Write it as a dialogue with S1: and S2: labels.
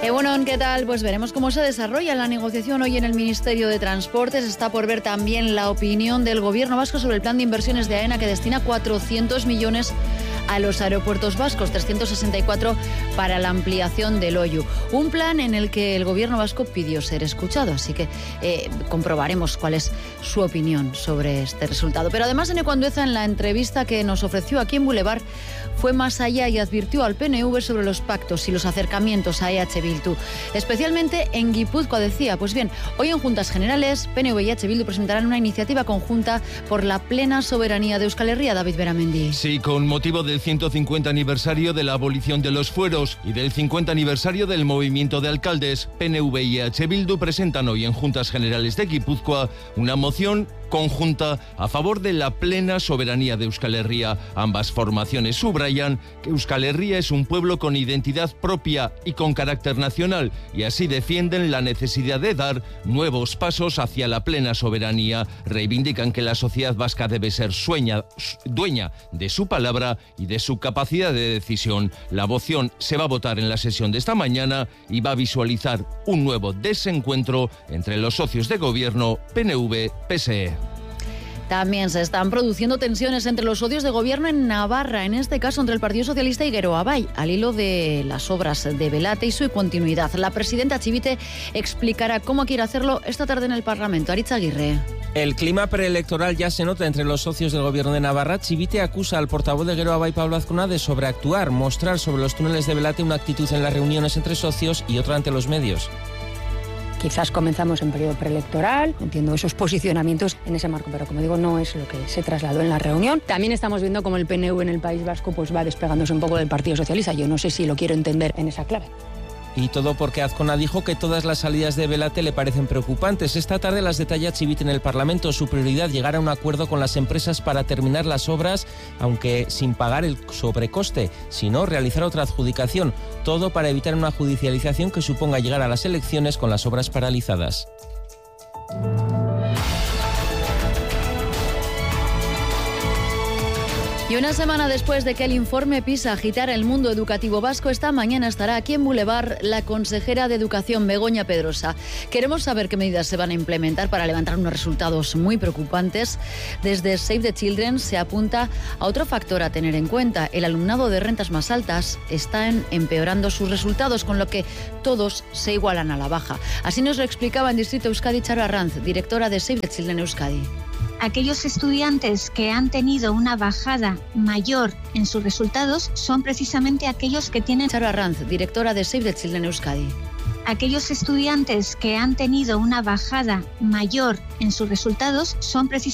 S1: Egunon, ¿qué tal? Pues veremos cómo se desarrolla la negociación hoy en el Ministerio de Transportes. Está por ver también la opinión del Gobierno vasco sobre el plan de inversiones de AENA, que destina 400 millones a los aeropuertos vascos, 364 para la ampliación del Oiu. Un plan en el que el Gobierno vasco pidió ser escuchado, así que comprobaremos cuál es su opinión sobre este resultado. Pero además, Eneko Andueza, en la entrevista que nos ofreció aquí en Boulevard, fue más allá y advirtió al PNV sobre los pactos y los acercamientos a EH Bildu, especialmente en Guipúzcoa. Decía, pues bien, hoy en Juntas Generales, PNV y EH Bildu presentarán una iniciativa conjunta por la plena soberanía de Euskal Herria. David Beramendi.
S2: Sí, con motivo del 150 aniversario de la abolición de los fueros y del 50 aniversario del movimiento de alcaldes, PNV y EH Bildu presentan hoy en Juntas Generales de Guipúzcoa una moción conjunta a favor de la plena soberanía de Euskal Herria. Ambas formaciones subrayan que Euskal Herria es un pueblo con identidad propia y con carácter nacional, y así defienden la necesidad de dar nuevos pasos hacia la plena soberanía. Reivindican que la sociedad vasca debe ser dueña de su palabra y de su capacidad de decisión. La moción se va a votar en la sesión de esta mañana y va a visualizar un nuevo desencuentro entre los socios de gobierno PNV-PSE.
S1: También se están produciendo tensiones entre los socios de gobierno en Navarra, en este caso entre el Partido Socialista y Geroa Bai, al hilo de las obras de Belate y su continuidad. La presidenta Chivite explicará cómo quiere hacerlo esta tarde en el Parlamento. Aritz Aguirre.
S3: El clima preelectoral ya se nota entre los socios del gobierno de Navarra. Chivite acusa al portavoz de Geroa Bai, Pablo Azcona, de sobreactuar, mostrar sobre los túneles de Belate una actitud en las reuniones entre socios y otra ante los medios.
S4: Quizás comenzamos en periodo preelectoral, entiendo esos posicionamientos en ese marco, pero como digo, no es lo que se trasladó en la reunión. También estamos viendo cómo el PNV en el País Vasco pues va despegándose un poco del Partido Socialista. Yo no sé si lo quiero entender en esa clave.
S3: Y todo porque Azcona dijo que todas las salidas de Belate le parecen preocupantes. Esta tarde las detalla Chivite en el Parlamento. Su prioridad, llegar a un acuerdo con las empresas para terminar las obras, aunque sin pagar el sobrecoste, sino realizar otra adjudicación. Todo para evitar una judicialización que suponga llegar a las elecciones con las obras paralizadas.
S1: Y una semana después de que el informe PISA agitara el mundo educativo vasco, esta mañana estará aquí en Boulevard la consejera de Educación, Begoña Pedrosa. Queremos saber qué medidas se van a implementar para levantar unos resultados muy preocupantes. Desde Save the Children se apunta a otro factor a tener en cuenta. El alumnado de rentas más altas está empeorando sus resultados, con lo que todos se igualan a la baja. Así nos lo explicaba en Distrito Euskadi Charo Arranz, directora de Save the Children Euskadi.
S5: Aquellos estudiantes que han tenido una bajada mayor en sus resultados son precisamente aquellos que tienen...
S1: Charo Arranz, directora de Save the Children Euskadi.
S5: Aquellos estudiantes que han tenido una bajada mayor en sus resultados son precisamente